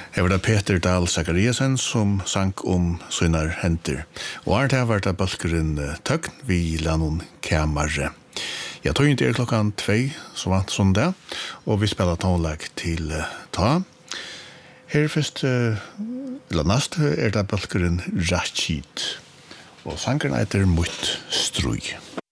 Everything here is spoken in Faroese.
Her var det Peter Dahl Zachariasen som sang om sina händer. Och här var det balkeren Tøgn vi Lennon Kamarre. Jag tog inte klockan 2 så vant som det. Och vi spelar tonlag till ta. Her först nast det balkeren Rachid. Och sangeren heter Mot Strui.